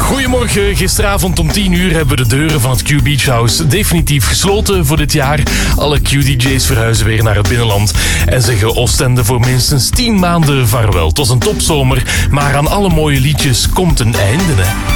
Goedemorgen, gisteravond om 10 uur hebben we de deuren van het Q Beach House definitief gesloten voor dit jaar. Alle Q-DJ's verhuizen weer naar het binnenland en zeggen Oostende voor minstens 10 maanden vaarwel. Het was een topzomer, maar aan alle mooie liedjes komt een einde. Hè?